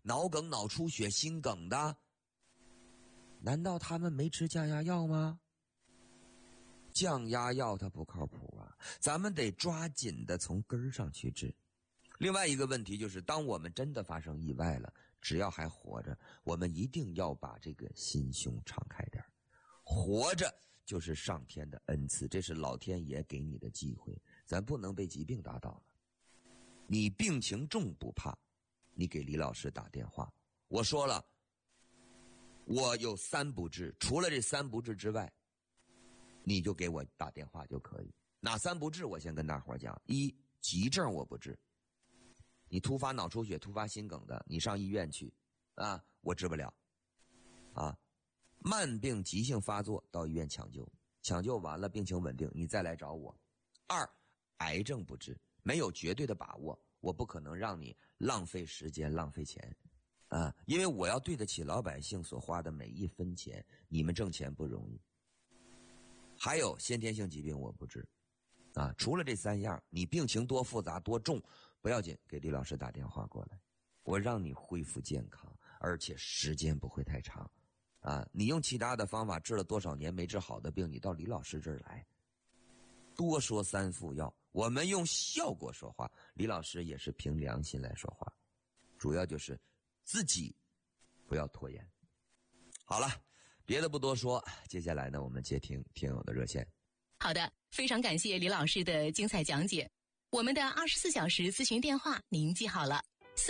脑梗、脑出血、心梗的，难道他们没吃降压药吗？降压药它不靠谱啊，咱们得抓紧的从根儿上去治。另外一个问题就是，当我们真的发生意外了，只要还活着，我们一定要把这个心胸敞开点。活着就是上天的恩赐，这是老天爷给你的机会，咱不能被疾病打倒了。你病情重不怕，你给李老师打电话，我说了，我有3不治，除了这3不治之外，你就给我打电话就可以。哪3不治？我先跟大伙讲：一，急症我不治，你突发脑出血、突发心梗的，你上医院去啊，我治不了啊。慢病急性发作到医院抢救，抢救完了病情稳定，你再来找我。2，癌症不治，没有绝对的把握，我不可能让你浪费时间、浪费钱啊，因为我要对得起老百姓所花的每一分钱，你们挣钱不容易。还有先天性疾病我不治啊，除了这3样，你病情多复杂多重不要紧，给李老师打电话过来，我让你恢复健康，而且时间不会太长啊。你用其他的方法治了多少年没治好的病，你到李老师这儿来，多说3副药，我们用效果说话，李老师也是凭良心来说话，主要就是自己不要拖延。好了，别的不多说，接下来呢，我们接听听友的热线。 好的，非常感谢李老师的精彩讲解。我们的24小时咨询电话您记好了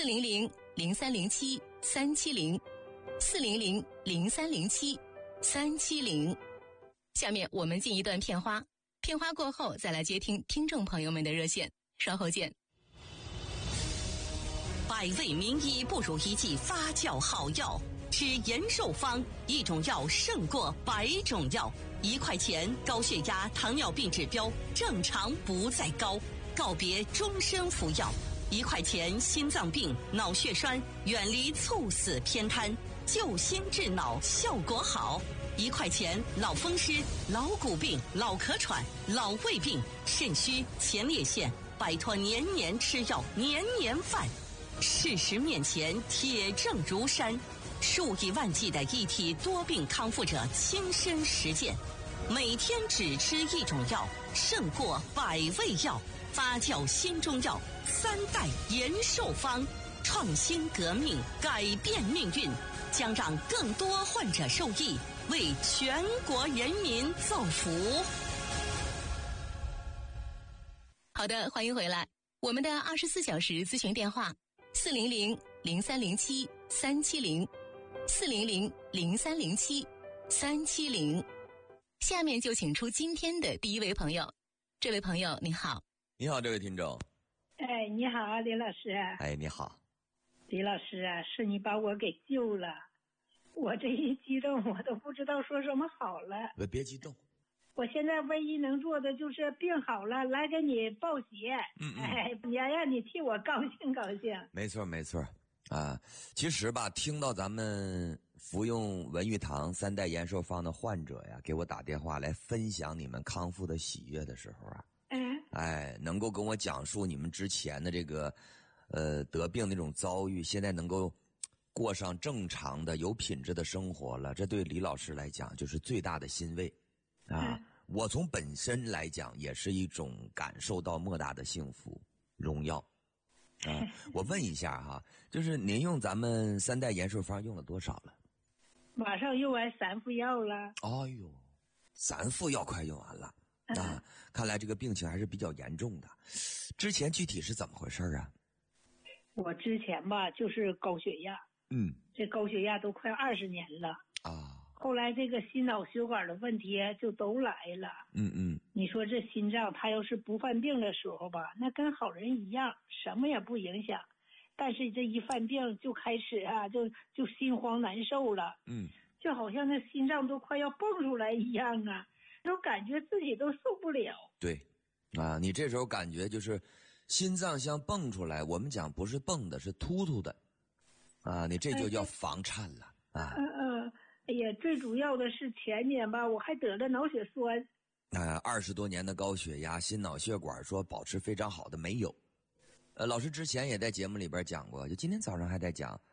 ，400-0307-370，400-0307-370。下面我们进一段片花，片花过后再来接听听众朋友们的热线，稍后见。 百味名医不如一剂发酵好药，吃延寿方，一种药胜过100种药。1块钱，高血压、糖尿病指标正常不再高，告别终身服药。1块钱，心脏病、脑血栓远离猝死偏瘫，救心治脑效果好。1块钱，老风湿、老骨病、老咳喘、老胃病、肾虚、前列腺，摆脱年年吃药、年年犯。事实面前，铁证如山，数以万计的一体多病康复者亲身实践，每天只吃一种药，胜过100味药。发酵新中药3代延寿方，创新革命，改变命运，将让更多患者受益，为全国人民造福。 好的，欢迎回来。我们的24小时咨询电话400-0307-370，400-0307-370。下面就请出今天的第一位朋友。这位朋友你好。 你好，这位听众。 哎，你好，李老师。 哎，你好。 李老师啊，是你把我给救了，我这一激动我都不知道说什么好了。 别激动， 我现在唯一能做的就是病好了来给你报喜。哎，也让你替我高兴高兴。 没错没错啊。其实吧，听到咱们服用文玉堂3代延寿方的患者呀，给我打电话来分享你们康复的喜悦的时候啊，能够跟我讲述你们之前的这个得病那种遭遇，现在能够过上正常的有品质的生活了，这对李老师来讲就是最大的欣慰啊。我从本身来讲也是一种感受到莫大的幸福荣耀啊。我问一下哈，就是您用咱们3代延寿方用了多少了？ 马上用完3副药了。 哎呦，3副药快用完了啊！看来这个病情还是比较严重的。之前具体是怎么回事啊？ 我之前吧就是高血压，这高血压都快20年了啊。后来这个心脑血管的问题就都来了。你说这心脏它要是不犯病的时候吧，那跟好人一样，什么也不影响。但是这一犯病就开始啊，就心慌难受了。就好像那心脏都快要蹦出来一样啊，都感觉自己都受不了。对啊，你这时候感觉就是心脏像蹦出来，我们讲不是蹦的，是突突的啊，你这就叫房颤了啊。 哎呀，最主要的是前年吧，我还得了脑血栓。 20多年的高血压，心脑血管说保持非常好的没有。老师之前也在节目里边讲过，就今天早上还在讲